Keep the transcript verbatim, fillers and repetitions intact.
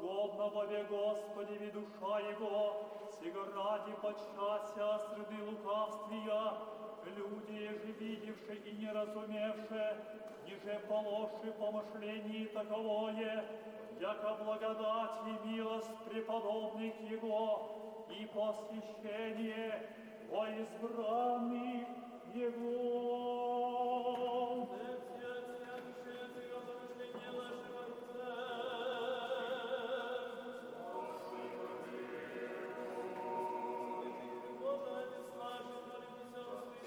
угодно вове Господи, ви душа Его, сего ради подчася среды лукавствия, люди же видевши и не разумевши, ниже положи помышлении таковое, яко благодать и милость преподобных Его и посвящение во избранных Его.